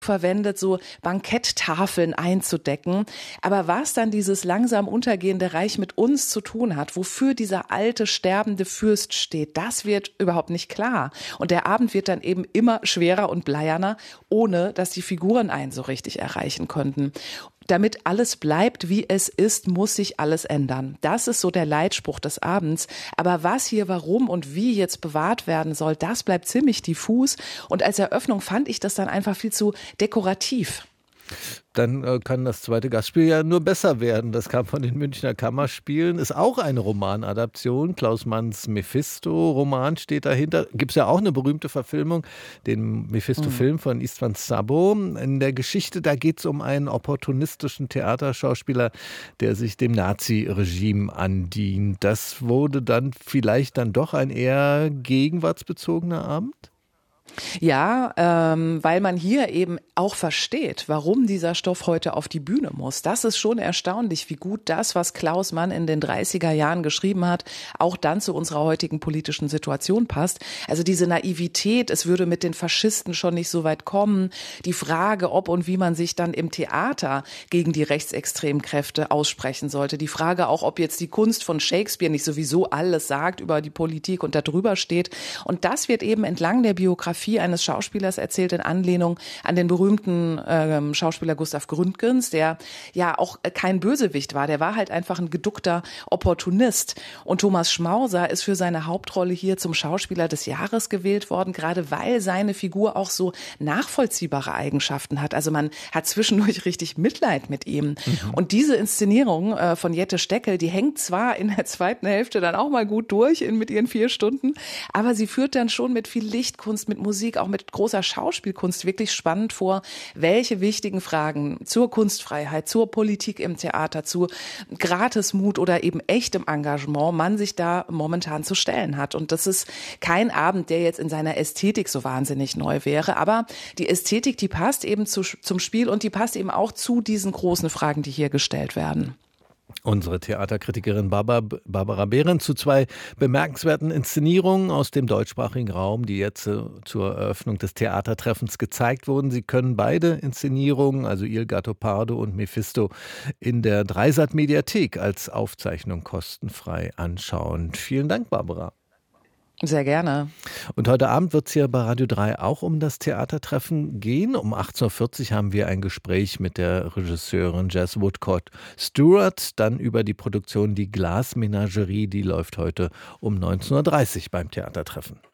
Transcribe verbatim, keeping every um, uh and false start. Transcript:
verwendet, so Banketttafeln einzudecken. Aber was dann dieses langsam untergehende Reich mit uns zu tun hat, wofür dieser alte, sterbende Fürst steht, das wird überhaupt nicht klar. Und der Abend wird dann eben immer schwerer und bleierner, ohne dass die Figuren einen so richtig erreichen könnten. Damit alles bleibt, wie es ist, muss sich alles ändern. Das ist so der Leitspruch des Abends. Aber was hier, warum und wie jetzt bewahrt werden soll, das bleibt ziemlich diffus. Und als Eröffnung fand ich das dann einfach viel zu dekorativ. Dann äh, kann das zweite Gastspiel ja nur besser werden. Das kam von den Münchner Kammerspielen. Ist auch eine Romanadaption. Klaus Manns Mephisto-Roman steht dahinter. Gibt es ja auch eine berühmte Verfilmung, den Mephisto-Film mhm. von Istvan Szabo. In der Geschichte, da geht es um einen opportunistischen Theaterschauspieler, der sich dem Nazi-Regime andient. Das wurde dann vielleicht dann doch ein eher gegenwartsbezogener Abend? Ja, ähm, weil man hier eben auch versteht, warum dieser Stoff heute auf die Bühne muss. Das ist schon erstaunlich, wie gut das, was Klaus Mann in den dreißiger Jahren geschrieben hat, auch dann zu unserer heutigen politischen Situation passt. Also diese Naivität, es würde mit den Faschisten schon nicht so weit kommen. Die Frage, ob und wie man sich dann im Theater gegen die rechtsextremen Kräfte aussprechen sollte. Die Frage auch, ob jetzt die Kunst von Shakespeare nicht sowieso alles sagt über die Politik und da drüber steht. Und das wird eben entlang der Biografie eines Schauspielers erzählt in Anlehnung an den berühmten ähm, Schauspieler Gustav Gründgens, der ja auch kein Bösewicht war, der war halt einfach ein geduckter Opportunist. Und Thomas Schmauser ist für seine Hauptrolle hier zum Schauspieler des Jahres gewählt worden, gerade weil seine Figur auch so nachvollziehbare Eigenschaften hat. Also man hat zwischendurch richtig Mitleid mit ihm. Mhm. Und diese Inszenierung äh, von Jette Steckel, die hängt zwar in der zweiten Hälfte dann auch mal gut durch in, mit ihren vier Stunden, aber sie führt dann schon mit viel Lichtkunst, mit Musik, auch mit großer Schauspielkunst wirklich spannend vor, welche wichtigen Fragen zur Kunstfreiheit, zur Politik im Theater, zu Gratismut oder eben echtem Engagement man sich da momentan zu stellen hat. Und das ist kein Abend, der jetzt in seiner Ästhetik so wahnsinnig neu wäre, aber die Ästhetik, die passt eben zu, zum Spiel und die passt eben auch zu diesen großen Fragen, die hier gestellt werden. Unsere Theaterkritikerin Barbara, Barbara Behrendt zu zwei bemerkenswerten Inszenierungen aus dem deutschsprachigen Raum, die jetzt äh, zur Eröffnung des Theatertreffens gezeigt wurden. Sie können beide Inszenierungen, also Il Gattopardo und Mephisto, in der Dreisat-Mediathek als Aufzeichnung kostenfrei anschauen. Vielen Dank, Barbara. Sehr gerne. Und heute Abend wird es hier bei Radio drei auch um das Theatertreffen gehen. Um achtzehn Uhr vierzig haben wir ein Gespräch mit der Regisseurin Jess Woodcock Stewart. Dann über die Produktion Die Glasmenagerie, die läuft heute um neunzehn Uhr dreißig beim Theatertreffen.